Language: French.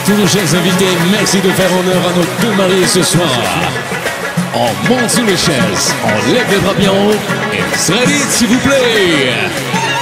tous nos chers invités, merci de faire honneur à nos deux mariés ce soir. On monte sur les chaises, on lève les bras bien haut et ready s'il vous plaît.